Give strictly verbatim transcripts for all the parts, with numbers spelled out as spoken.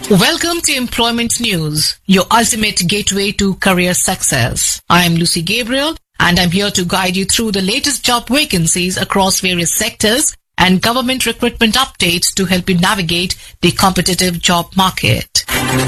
Welcome to Employment News, your ultimate gateway to career success. I am Lucy Gabriel, and I'm here to guide you through the latest job vacancies across various sectors and government recruitment updates to help you navigate the competitive job market.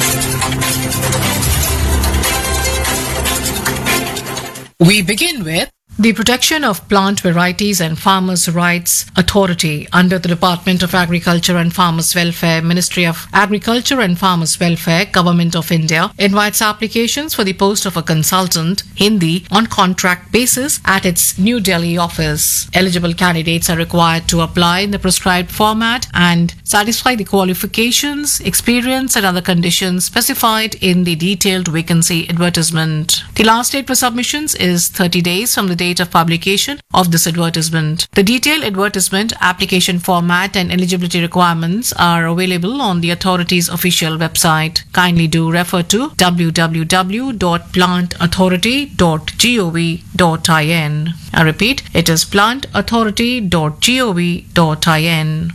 We begin with the Protection of Plant Varieties and Farmers' Rights Authority under the Department of Agriculture and Farmers' Welfare, Ministry of Agriculture and Farmers' Welfare, Government of India, invites applications for the post of a consultant, Hindi, on contract basis at its New Delhi office. Eligible candidates are required to apply in the prescribed format and satisfy the qualifications, experience and other conditions specified in the detailed vacancy advertisement. The last date for submissions is thirty days from the date of publication of this advertisement. The detailed advertisement, application format and eligibility requirements are available on the authority's official website. Kindly do refer to w w w dot plant authority dot gov dot in. I repeat, it is plant authority dot gov dot in.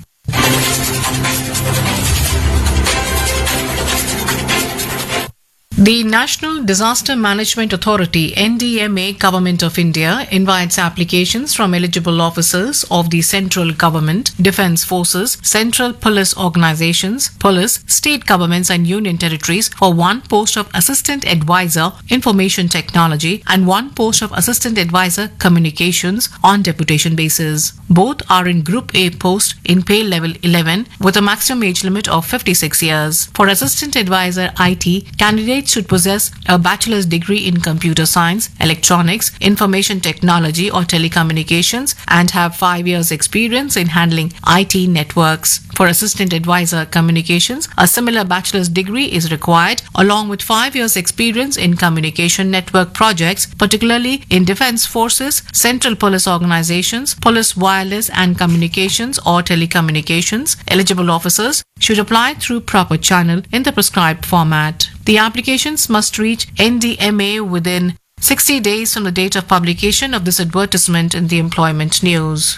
The National Disaster Management Authority, N D M A, Government of India, invites applications from eligible officers of the central government, defence forces, central police organisations, police, state governments and union territories for one post of Assistant Advisor Information Technology and one post of Assistant Advisor Communications on deputation basis. Both are in Group A post in pay level eleven with a maximum age limit of fifty-six years. For Assistant Advisor I T, candidates should possess a bachelor's degree in computer science, electronics, information technology or telecommunications and have five years experience in handling I T networks. For Assistant Advisor Communications, a similar bachelor's degree is required along with five years experience in communication network projects, particularly in defense forces, central police organizations, police wireless and communications or telecommunications. Eligible officers should apply through proper channel in the prescribed format. The applications must reach N D M A within sixty days from the date of publication of this advertisement in the Employment News.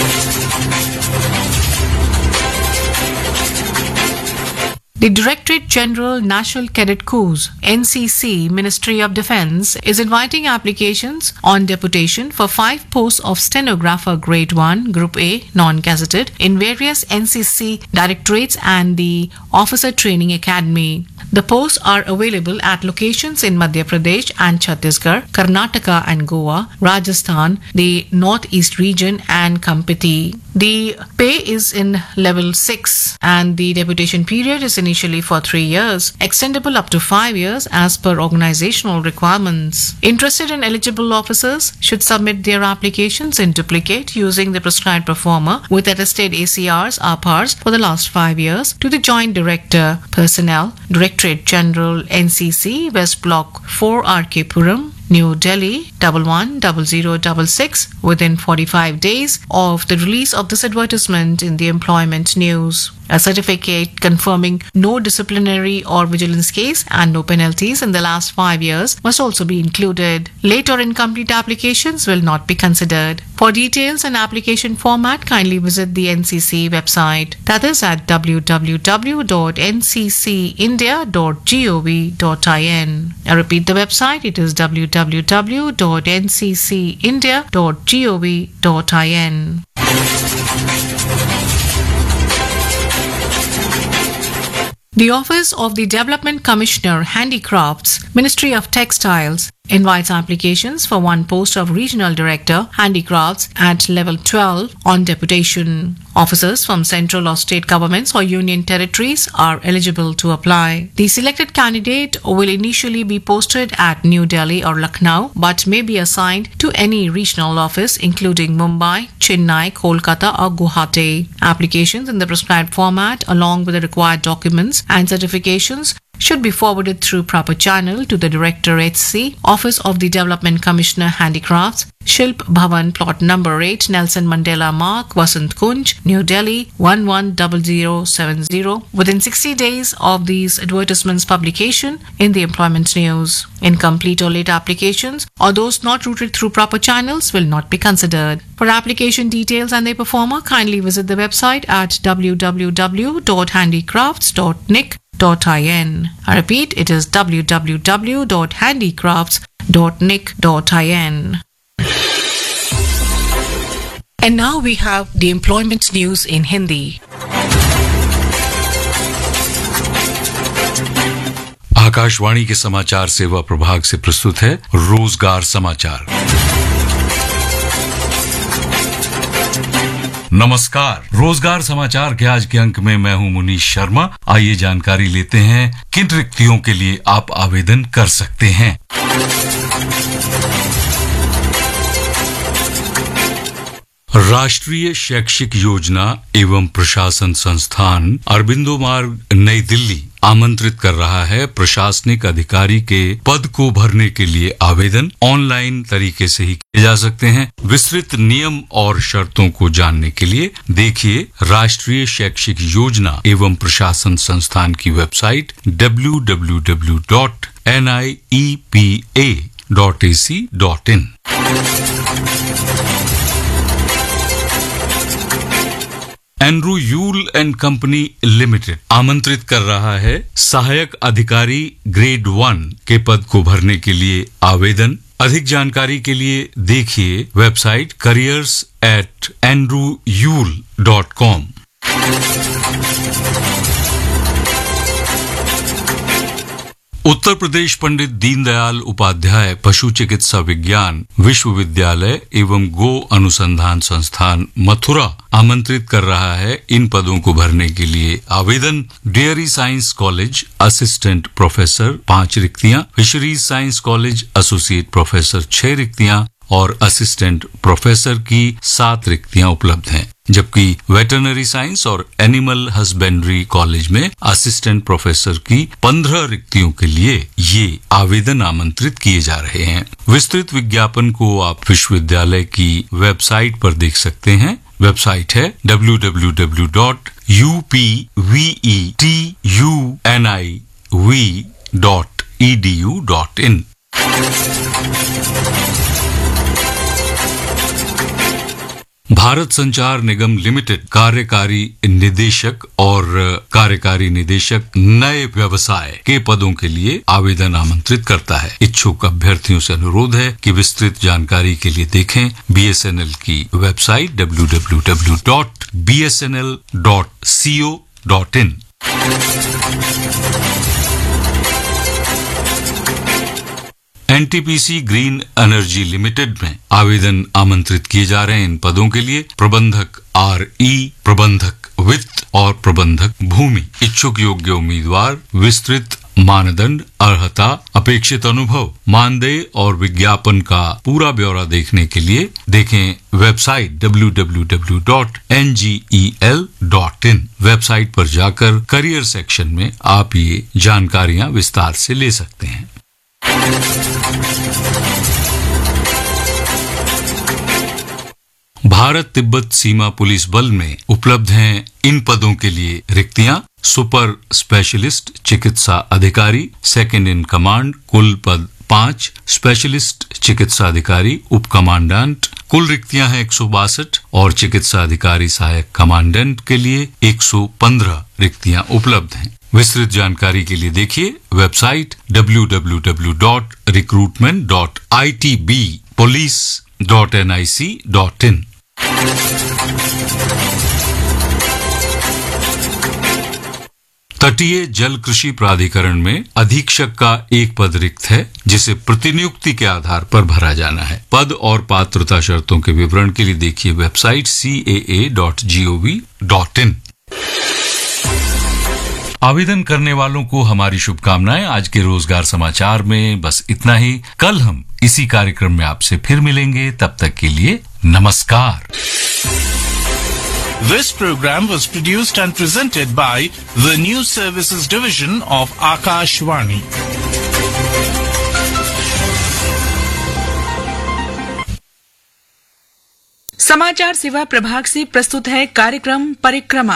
The Directorate General National Cadet Corps, N C C, Ministry of Defence, is inviting applications on deputation for five posts of Stenographer Grade one, Group A, non-gazetted, in various N C C directorates and the Officer Training Academy. The posts are available at locations in Madhya Pradesh and Chhattisgarh, Karnataka and Goa, Rajasthan, the Northeast region and Kampiti. The pay is in level six and the deputation period is initially for three years, extendable up to five years as per organizational requirements. Interested and eligible officers should submit their applications in duplicate using the prescribed proforma with attested A C Rs, R P Rs for the last five years to the Joint Director, Personnel, Directorate General, N C C, West Block four, R K Puram, New Delhi, one one zero zero six six within forty-five days of the release of this advertisement in the Employment News. A certificate confirming no disciplinary or vigilance case and no penalties in the last five years must also be included. Late or incomplete applications will not be considered. For details and application format, kindly visit the N C C website. That is at w w w dot n c c india dot gov dot in. I repeat the website, it is w w w dot n c c india dot gov dot in. The Office of the Development Commissioner, Handicrafts, Ministry of Textiles, invites applications for one post of Regional Director, Handicrafts at level twelve on deputation. Officers from central or state governments or union territories are eligible to apply. The selected candidate will initially be posted at New Delhi or Lucknow but may be assigned to any regional office including Mumbai, Chennai, Kolkata or Guwahati. Applications in the prescribed format along with the required documents and certifications should be forwarded through proper channel to the Director H C, Office of the Development Commissioner, Handicrafts, Shilp Bhavan, plot number eight, Nelson Mandela Mark, Vasant Kunj, New Delhi, one one zero zero seven zero, within sixty days of these advertisements' publication in the Employment News. Incomplete or late applications or those not routed through proper channels will not be considered. For application details and their performer, kindly visit the website at w w w dot handicrafts dot nic dot in. I repeat, it is w w w dot handicrafts dot nic dot in. And now we have the employment news in Hindi. Akashvani के समाचार सेवा प्रभाग से प्रस्तुत है रोजगार समाचार। नमस्कार, रोजगार समाचार के आज के अंक में मैं हूं मुनीश शर्मा। आइए जानकारी लेते हैं किन रिक्तियों के लिए आप आवेदन कर सकते हैं। राष्ट्रीय शैक्षिक योजना एवं प्रशासन संस्थान अरबिंदो मार्ग नई दिल्ली आमंत्रित कर रहा है प्रशासनिक अधिकारी के पद को भरने के लिए आवेदन ऑनलाइन तरीके से ही किए जा सकते हैं। विस्तृत नियम और शर्तों को जानने के लिए देखिए राष्ट्रीय शैक्षिक योजना एवं प्रशासन संस्थान की website W W W dot N I E P A dot A C dot in. Andrew you'll and company limited आमंत्रित कर रहा है सहायक अधिकारी ग्रेड वन के पद को भरने के लिए आवेदन। अधिक जानकारी के लिए देखिए website careers at Andrew you'll dot com. Uttar Pradesh Pandit Deendayal Upadhyay पशु चिकित्सा विज्ञान विश्वविद्यालय एवं गो अनुसंधान संस्थान मथुरा आमंत्रित कर रहा है इन पदों को भरने के लिए आवेदन। Dairy science college assistant professor पांच रिक्तियां, fisheries science college associate professor छह रिक्तियां और असिस्टेंट प्रोफेसर की सात रिक्तियां उपलब्ध हैं, जबकि वेटरनरी साइंस और एनिमल हस्बेंड्री कॉलेज में असिस्टेंट प्रोफेसर की पंद्रह रिक्तियों के लिए ये आवेदन आमंत्रित किए जा रहे हैं। विस्तृत विज्ञापन को आप विश्वविद्यालय की वेबसाइट पर देख सकते हैं। वेबसाइट है W W W dot U P V E T U N I V dot E D U dot in. Bharat संचार निगम लिमिटेड कार्यकारी निदेशक और कार्यकारी निदेशक नए व्यवसाय के पदों के लिए आवेदन आमंत्रित करता है। इच्छुक अभ्यर्थियों से अनुरोध है कि विस्तृत जानकारी के लिए देखें बी एस एन एल की website W W W dot B S N L dot C O dot in. N T P C green energy limited में आवेदन आमंत्रित किए जा रहे हैं इन पदों के लिए प्रबंधक आर ई, प्रबंधक वित्त और प्रबंधक भूमि। इच्छुक योग्य उम्मीदवार विस्तृत मानदंड, अर्हता, अपेक्षित अनुभव, मानदेय और विज्ञापन का पूरा ब्यौरा देखने के लिए देखें website W W W dot N G E L dot in. Website पर जाकर करियर सेक्शन में आप ये जानकारियां विस्तार से ले सकते हैं। भारत तिब्बत सीमा पुलिस बल में उपलब्ध हैं इन पदों के लिए रिक्तियां। सुपर स्पेशलिस्ट चिकित्सा अधिकारी सेकंड इन कमांड कुल पद पांच, स्पेशलिस्ट चिकित्सा अधिकारी उप कमांडेंट कुल रिक्तियां हैं एक सौ बासठ और चिकित्सा अधिकारी सहायक कमांडेंट के लिए एक सौ पंद्रह रिक्तियां उपलब्ध हैं। विस्तृत जानकारी के लिए देखिए website W W W dot recruitment dot I T B police dot N I C dot in. तटीय जल कृषि प्राधिकरण में अधीक्षक का एक पद रिक्त है, जिसे प्रतिनियुक्ति के आधार पर भरा जाना है। पद और पात्रता शर्तों के विवरण के लिए देखिए website C A A dot G O V dot in. आवेदन करने वालों को हमारी शुभकामनाएं। आज के रोजगार समाचार में बस इतना ही। कल हम इसी कार्यक्रम में आपसे फिर मिलेंगे, तब तक के लिए नमस्कार। This program was produced and presented by the News Services Division of Akashvani. समाचार सेवा प्रभाग से प्रस्तुत है कार्यक्रम परिक्रमा।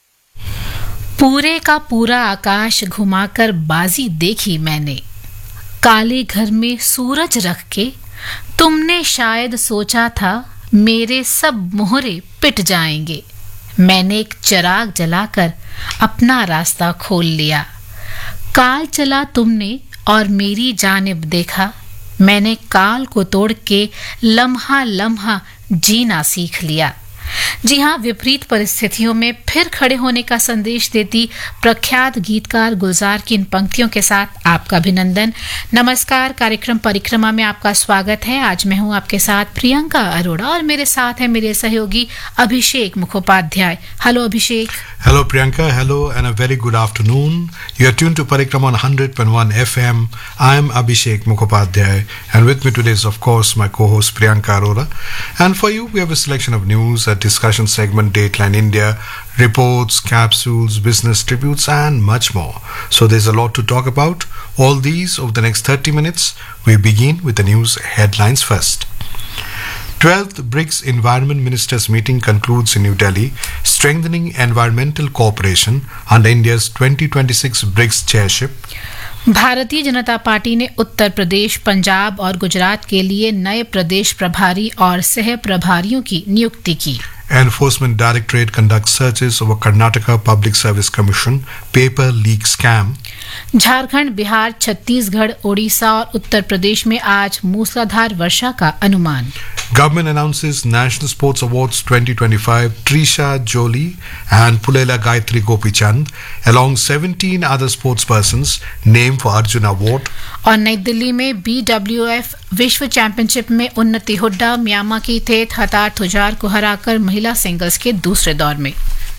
पूरे का पूरा आकाश घुमाकर बाजी देखी मैंने, काले घर में सूरज रख के तुमने शायद सोचा था मेरे सब मोहरे पिट जाएंगे। मैंने एक चिराग जलाकर अपना रास्ता खोल लिया। काल चला तुमने और मेरी जानिब देखा। मैंने काल को तोड़ के लम्हा लम्हा जीना सीख लिया। जी हाँ, विपरीत परिस्थितियों में फिर खड़े होने का संदेश देती प्रख्यात गीतकार गुलजार की इन पंक्तियों के साथ आपका अभिनंदन। नमस्कार, कार्यक्रम परिक्रमा में आपका स्वागत है। आज मैं हूँ आपके साथ प्रियंका अरोड़ा और मेरे साथ है मेरे सहयोगी अभिषेक Mukhopadhyay. Hello Abhishek. Hello Priyanka, hello and a very good afternoon. You are tuned to Parikrama on one hundred point one F M. I am Abhishek Mukhopadhyay and with me today is of course my co-host Priyanka Arora. And for you we have a selection of news, a discussion segment, Dateline India, reports, capsules, business tributes and much more. So there's a lot to talk about. All these over the next thirty minutes. We begin with the news headlines first. twelfth BRICS Environment Ministers meeting concludes in New Delhi, strengthening environmental cooperation under India's twenty twenty-six BRICS chairship. Bharatiya Janata party ने उत्तर प्रदेश, पंजाब और गुजरात के लिए नए प्रदेश प्रभारी और सह प्रभारियों की नियुक्ति की। Enforcement Directorate conducts searches over Karnataka Public Service Commission paper leak scam. Jharkhand, Bihar, Chhattisgarh, Odisha और उत्तर प्रदेश में आज मूसलाधार वर्षा का अनुमान। Government announces National Sports Awards twenty twenty-five. Trisha Jolie and Pulela Gayatri Gopichand along seventeen other sports persons named for Arjun Award. और नई दिल्ली में B W F विश्व चैंपियनशिप में उन्नति हुड्डा म्यांमा की थेत हतार थुजार को हराकर महिला सिंगल्स के दूसरे दौर में।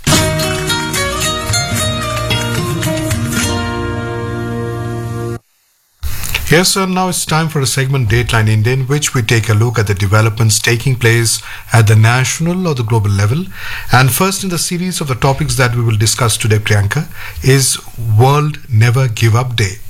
Yes, sir. Now it's time for a segment Dateline India, in which we take a look at the developments taking place at the national or the global level. And first in the series of the topics that we will discuss today, Priyanka, is World Never Give Up Day.